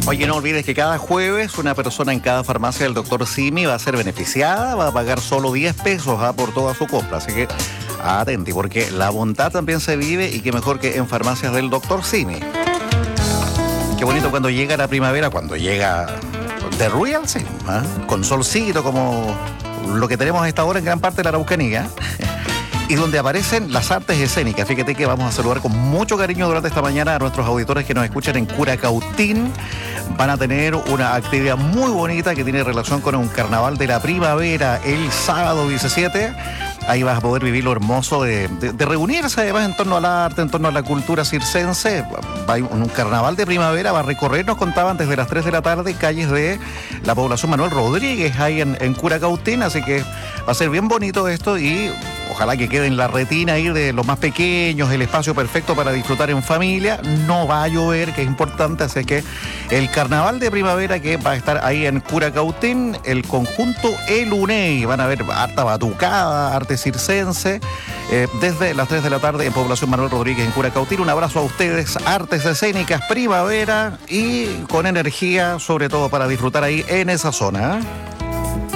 Oye, no olvides que cada jueves una persona en cada farmacia del Dr. Simi va a ser beneficiada, va a pagar solo 10 pesos por toda su compra. Así que atenti, porque la bondad también se vive y qué mejor que en farmacias del Dr. Simi. Qué bonito cuando llega la primavera, cuando llega The Real Sim, con solcito como lo que tenemos a esta hora en gran parte de la Araucanía. Y donde aparecen las artes escénicas. Fíjate que vamos a saludar con mucho cariño durante esta mañana a nuestros auditores que nos escuchan en Curacautín. Van a tener una actividad muy bonita que tiene relación con un carnaval de la primavera el sábado 17. Ahí vas a poder vivir lo hermoso de reunirse además en torno al arte, en torno a la cultura circense. Un carnaval de primavera va a recorrer, nos contaban, desde las 3 de la tarde, calles de la población Manuel Rodríguez, ahí en Curacautín. Así que va a ser bien bonito esto y ojalá que quede en la retina ahí de los más pequeños, el espacio perfecto para disfrutar en familia. No va a llover, que es importante, así que el carnaval de primavera que va a estar ahí en Curacautín, el conjunto El Unei, van a ver harta batucada, arte circense, desde las 3 de la tarde en población Manuel Rodríguez en Curacautín. Un abrazo a ustedes, artes escénicas, primavera y con energía, sobre todo para disfrutar ahí en esa zona.